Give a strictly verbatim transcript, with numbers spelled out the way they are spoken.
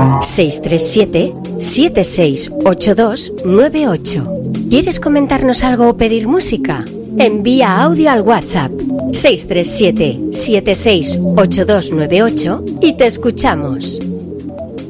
seis tres siete, siete seis ocho dos nueve ocho. ¿Quieres comentarnos algo o pedir música? Envía audio al WhatsApp seis tres siete, siete seis ocho dos nueve ocho y te escuchamos.